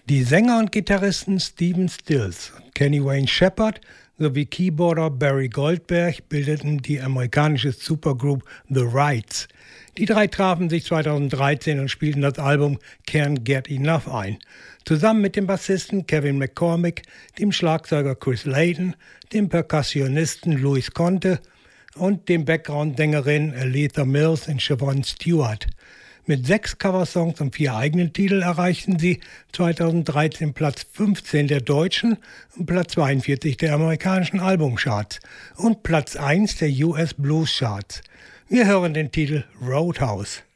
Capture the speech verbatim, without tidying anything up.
Die Sänger und Gitarristen Stephen Stills, Kenny Wayne Shepherd sowie Keyboarder Barry Goldberg bildeten die amerikanische Supergroup The Rights. Die drei trafen sich zweitausenddreizehn und spielten das Album Can't Get Enough ein. Zusammen mit dem Bassisten Kevin McCormick, dem Schlagzeuger Chris Layton, dem Perkussionisten Louis Conte und dem Background-Sängerin Aletha Mills und Siobhan Stewart. Mit sechs Coversongs und vier eigenen Titeln erreichten sie zweitausenddreizehn Platz fünfzehn der deutschen und Platz zweiundvierzig der amerikanischen Albumcharts und Platz eins der U S Blues Charts. Wir hören den Titel Roadhouse.